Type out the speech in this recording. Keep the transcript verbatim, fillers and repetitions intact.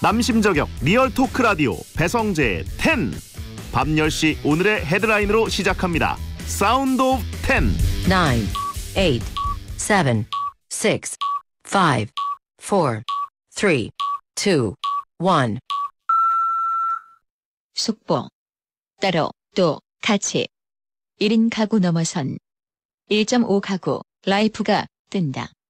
남심저격 리얼 토크 라디오 배성재의 텐. 밤 열 시 오늘의 헤드라인으로 시작합니다. 사운드 오브 텐. nine, eight, seven, six, five, four, three, two, one. 속보. 따로, 또, 같이. 일 인 가구 넘어선 일 점 오 가구 라이프가 뜬다.